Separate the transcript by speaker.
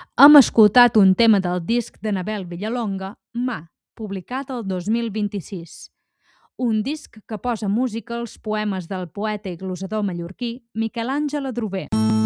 Speaker 1: Hem escoltat un tema del disc de Nabel Villalonga, Mà, publicat el 2026. Un disc que posa música als poemes del poeta i glosador mallorquí Miquel Àngel Adrover.